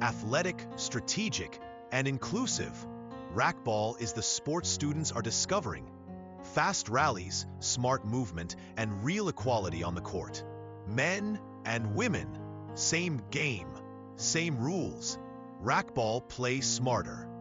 Athletic, strategic, and inclusive, racquetball is the sport students are discovering. Fast rallies, smart movement, and real equality on the court. Men and women, same game, same rules. Racquetball play smarter.